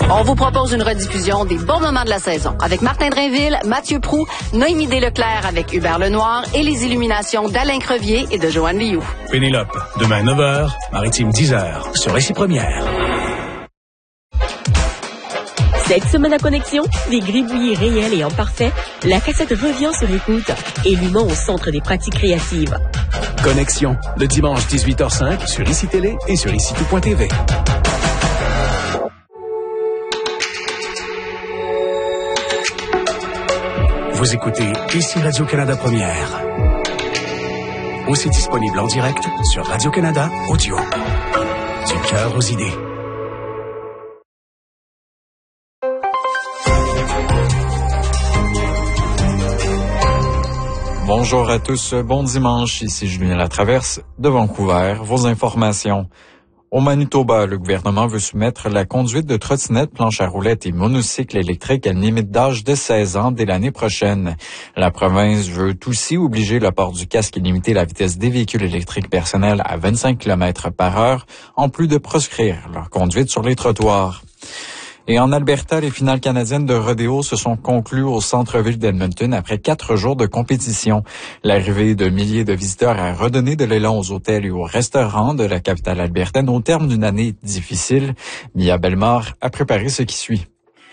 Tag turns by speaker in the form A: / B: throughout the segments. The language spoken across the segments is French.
A: On vous propose une rediffusion des bons moments de la saison avec Martin Drainville, Mathieu Proulx, Noémie Desleclerc avec Hubert Lenoir et les illuminations d'Alain Crevier et de Joanne Liou.
B: Pénélope, demain 9h, Maritime 10h, sur Récit Première.
C: Cette semaine à Connexion, des gribouillis réels et en parfait, la cassette revient sur écoute et l'humain au centre des pratiques créatives.
B: Connexion, le dimanche 18h05 sur ICI Télé et sur ICI.tv. Vous écoutez ici Radio-Canada Première. Aussi disponible en direct sur Radio-Canada Audio. Du cœur aux idées.
D: Bonjour à tous, bon dimanche, ici Julien Latraverse de Vancouver. Vos informations. Au Manitoba, le gouvernement veut soumettre la conduite de trottinettes, planches à roulettes et monocycles électriques à une limite d'âge de 16 ans dès l'année prochaine. La province veut aussi obliger le port du casque et limiter la vitesse des véhicules électriques personnels à 25 km/h, en plus de proscrire leur conduite sur les trottoirs. Et en Alberta, les finales canadiennes de rodéo se sont conclues au centre-ville d'Edmonton après 4 jours de compétition. L'arrivée de milliers de visiteurs a redonné de l'élan aux hôtels et aux restaurants de la capitale albertaine au terme d'une année difficile. Mia Bellemare a préparé ce qui suit.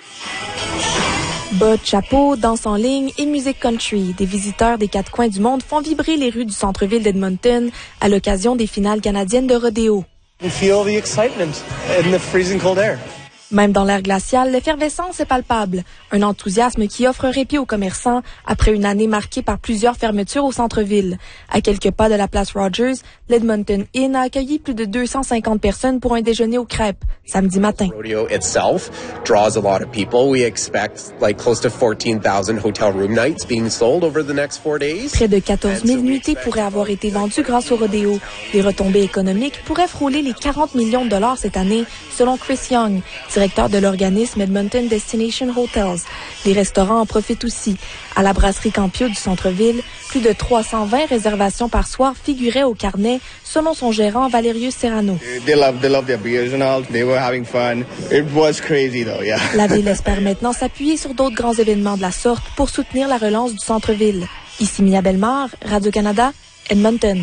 E: Bottes, chapeaux, danse en ligne et musique country. Des visiteurs des 4 coins du monde font vibrer les rues du centre-ville d'Edmonton à l'occasion des finales canadiennes de rodéo.
F: You feel the excitement in the freezing cold air.
E: Même dans l'air glacial, l'effervescence est palpable. Un enthousiasme qui offre un répit aux commerçants après une année marquée par plusieurs fermetures au centre-ville. À quelques pas de la place Rogers, l'Edmonton Inn a accueilli plus de 250 personnes pour un déjeuner aux crêpes, samedi matin.
G: Rodeo itself draws a lot of people. We expect close to 14,000 hotel room nights being sold over the next 4 days.
E: Près de 14 000 nuitées pourraient avoir été vendues grâce au rodéo. Les retombées économiques pourraient frôler les 40 millions de dollars cette année, selon Chris Young, directeur de l'organisme Edmonton Destination Hotels. Les restaurants en profitent aussi. À la brasserie Campio du centre-ville, plus de 320 réservations par soir figuraient au carnet, selon son gérant Valerius Serrano.
F: They love their beers and all. They were having fun. It was crazy though, yeah.
E: La ville espère maintenant s'appuyer sur d'autres grands événements de la sorte pour soutenir la relance du centre-ville. Ici Mia Bellemare, Radio-Canada, Edmonton.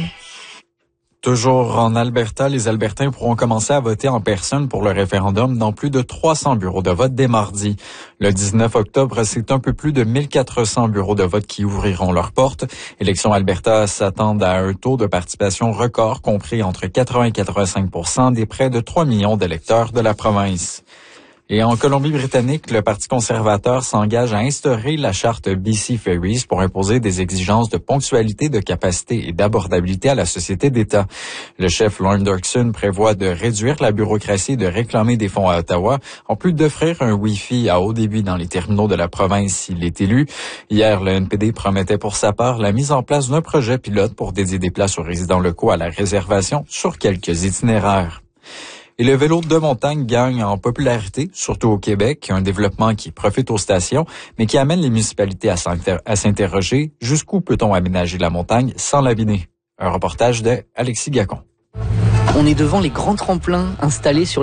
D: Toujours en Alberta, les Albertains pourront commencer à voter en personne pour le référendum dans plus de 300 bureaux de vote dès mardi. Le 19 octobre, c'est un peu plus de 1400 bureaux de vote qui ouvriront leurs portes. Élections Alberta s'attendent à un taux de participation record compris entre 80 et 85% des près de 3 millions d'électeurs de la province. Et en Colombie-Britannique, le Parti conservateur s'engage à instaurer la charte BC Ferries pour imposer des exigences de ponctualité, de capacité et d'abordabilité à la société d'État. Le chef Lorne Dirksen prévoit de réduire la bureaucratie et de réclamer des fonds à Ottawa, en plus d'offrir un Wi-Fi à haut débit dans les terminaux de la province s'il est élu. Hier, le NPD promettait pour sa part la mise en place d'un projet pilote pour dédier des places aux résidents locaux à la réservation sur quelques itinéraires. Et le vélo de montagne gagne en popularité, surtout au Québec, un développement qui profite aux stations, mais qui amène les municipalités à s'interroger jusqu'où peut-on aménager la montagne sans l'abîmer. Un reportage de Alexis Gacon.
H: On est devant les grands tremplins installés sur